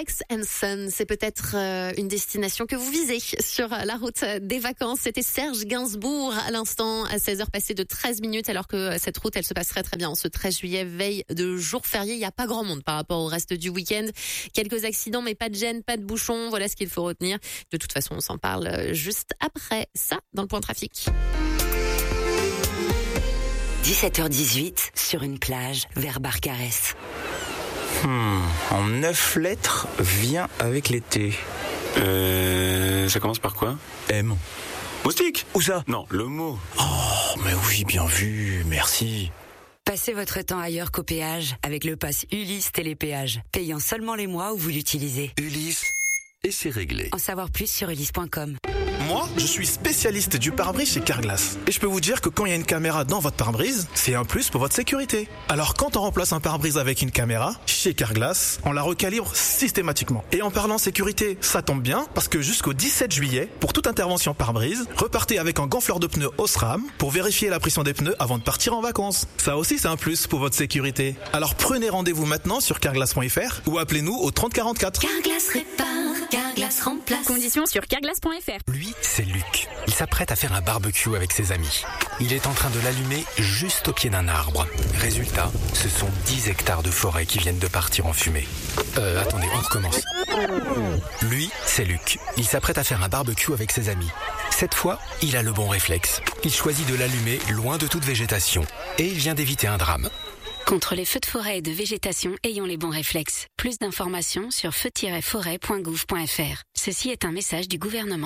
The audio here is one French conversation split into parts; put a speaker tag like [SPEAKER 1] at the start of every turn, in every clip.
[SPEAKER 1] Sex and Sun, c'est peut-être une destination que vous visez sur la route des vacances. C'était Serge Gainsbourg à l'instant à 16h passées de 13 minutes, alors que cette route, elle se passerait très bien en ce 13 juillet, veille de jour férié. Il n'y a pas grand monde par rapport au reste du week-end. Quelques accidents, mais pas de gêne, pas de bouchons. Voilà ce qu'il faut retenir. De toute façon, on s'en parle juste après ça dans le point trafic.
[SPEAKER 2] 17h18 sur une plage vers Barcarès.
[SPEAKER 3] En 9 lettres, vient avec l'été.
[SPEAKER 4] Ça commence par quoi?
[SPEAKER 3] M.
[SPEAKER 4] Moustique?
[SPEAKER 3] Où ça?
[SPEAKER 4] Non, le mot.
[SPEAKER 3] Oh, mais oui, bien vu, merci.
[SPEAKER 2] Passez votre temps ailleurs qu'au péage avec le pass Ulysse Télépéage, payant seulement les mois où vous l'utilisez.
[SPEAKER 5] Ulysse, et c'est réglé.
[SPEAKER 2] En savoir plus sur ulysse.com.
[SPEAKER 6] Moi, je suis spécialiste du pare-brise chez Carglass. Et je peux vous dire que quand il y a une caméra dans votre pare-brise, c'est un plus pour votre sécurité. Alors quand on remplace un pare-brise avec une caméra, chez Carglass, on la recalibre systématiquement. Et en parlant sécurité, ça tombe bien, parce que jusqu'au 17 juillet, pour toute intervention pare-brise, repartez avec un gonfleur de pneus Osram pour vérifier la pression des pneus avant de partir en vacances. Ça aussi, c'est un plus pour votre sécurité. Alors prenez rendez-vous maintenant sur carglass.fr ou appelez-nous au 30 44.
[SPEAKER 7] Carglass répare, Carglass remplace.
[SPEAKER 8] Conditions sur carglass.fr.
[SPEAKER 5] Lui, c'est Luc. Il s'apprête à faire un barbecue avec ses amis. Il est en train de l'allumer juste au pied d'un arbre. Résultat, ce sont 10 hectares de forêt qui viennent de partir en fumée. Attendez, on recommence. Lui, c'est Luc. Il s'apprête à faire un barbecue avec ses amis. Cette fois, il a le bon réflexe. Il choisit de l'allumer loin de toute végétation. Et il vient d'éviter un drame.
[SPEAKER 9] Contre les feux de forêt et de végétation, ayons les bons réflexes. Plus d'informations sur feu-forêt.gouv.fr. Ceci est un message du gouvernement.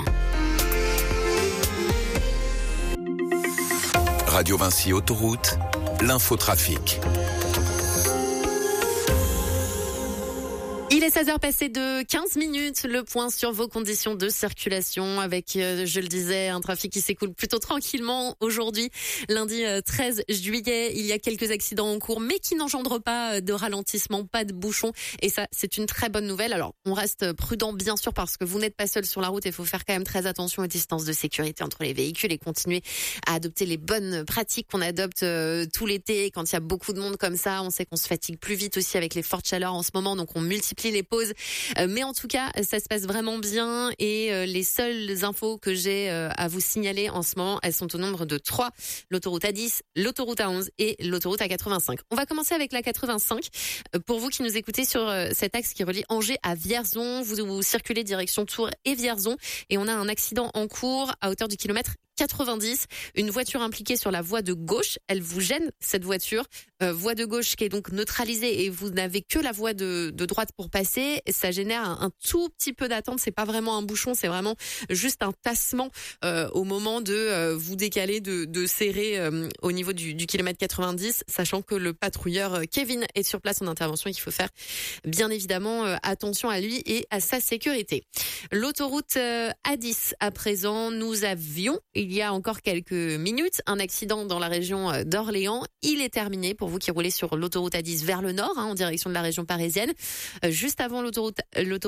[SPEAKER 5] Radio Vinci Autoroute, l'infotrafic.
[SPEAKER 1] Il est 16h passé de 15 minutes, le point sur vos conditions de circulation avec, je le disais, un trafic qui s'écoule plutôt tranquillement aujourd'hui. Lundi 13 juillet, il y a quelques accidents en cours, mais qui n'engendrent pas de ralentissement, pas de bouchons. Et ça, c'est une très bonne nouvelle. Alors, on reste prudent, bien sûr, parce que vous n'êtes pas seul sur la route. Il faut faire quand même très attention aux distances de sécurité entre les véhicules et continuer à adopter les bonnes pratiques qu'on adopte tout l'été. Quand il y a beaucoup de monde comme ça, on sait qu'on se fatigue plus vite aussi avec les fortes chaleurs en ce moment, donc on multiplie les pauses, mais en tout cas ça se passe vraiment bien et les seules infos que j'ai à vous signaler en ce moment, elles sont au nombre de 3: l'autoroute A10, l'autoroute A11 et l'autoroute A85. On va commencer avec la 85. Pour vous qui nous écoutez sur cet axe qui relie Angers à Vierzon, vous circulez direction Tours et Vierzon et on a un accident en cours à hauteur du kilomètre 90, une voiture impliquée sur la voie de gauche, elle vous gêne cette voiture, voie de gauche qui est donc neutralisée et vous n'avez que la voie de droite pour passer, ça génère un tout petit peu d'attente, c'est pas vraiment un bouchon, c'est vraiment juste un tassement au moment de vous décaler, de serrer au niveau du kilomètre 90, sachant que le patrouilleur Kevin est sur place en intervention et qu'il faut faire bien évidemment attention à lui et à sa sécurité. L'autoroute A10 à présent, nous avions il y a encore quelques minutes un accident dans la région d'Orléans. Il est terminé pour vous qui roulez sur l'autoroute A10 vers le nord, en direction de la région parisienne. Juste avant l'autoroute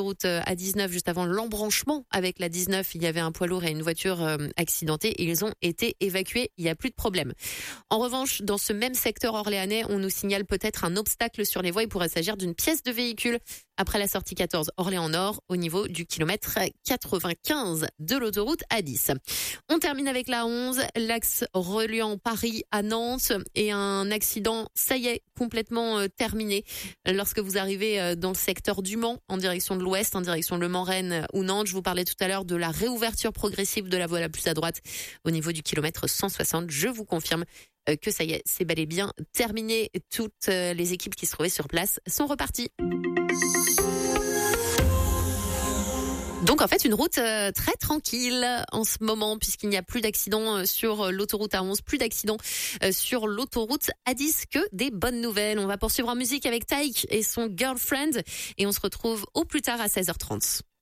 [SPEAKER 1] A19, juste avant l'embranchement avec la 19, il y avait un poids lourd et une voiture accidentée. Ils ont été évacués, il n'y a plus de problème. En revanche, dans ce même secteur orléanais, on nous signale peut-être un obstacle sur les voies. Il pourrait s'agir d'une pièce de véhicule après la sortie 14 Orléans-Nord au niveau du kilomètre 95 de l'autoroute A10. On termine avec la 11, l'axe reliant Paris à Nantes et un accident, ça y est, complètement terminé. Lorsque vous arrivez dans le secteur du Mans, en direction de l'ouest, en direction Le Mans-Rennes ou Nantes, je vous parlais tout à l'heure de la réouverture progressive de la voie la plus à droite au niveau du kilomètre 160. Je vous confirme que ça y est, c'est bel et bien terminé. Toutes les équipes qui se trouvaient sur place sont reparties. Donc en fait une route très tranquille en ce moment puisqu'il n'y a plus d'accidents sur l'autoroute A11, plus d'accidents sur l'autoroute A10, que des bonnes nouvelles. On va poursuivre en musique avec Taïk et son Girlfriend et on se retrouve au plus tard à 16h30.